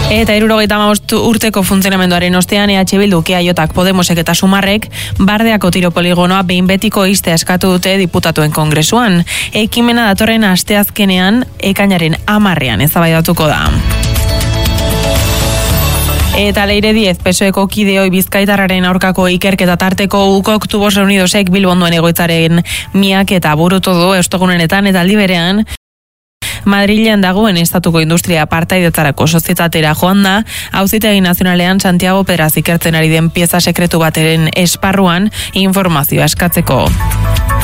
Eta 75 urteko funtzionamenduaren ostean EH Bilduk, EAJak, Podemosek eta Sumarrek Bardeako tiro poligonoa behin betiko ixtea eskatu dute diputatuen kongresuan. Ekimena datorren asteazkenean ekainaren 10ean eztabaidatuko da. Eta Leire 10, PSOEko kideoi bizkaitarraren aurkako ikerketa tarteko ukok Tubos Reunidosek Bilbondoen egoitzaren miak eta burutu du ostegunenetan eta aldi berean Madrilen dagoen estatuko industria partaidetzarako sozietatera joan da, Auzitegi Nazionalean Santiago Pedraz ikertzen ari den pieza sekretu bateren esparruan informazioa eskatzeko.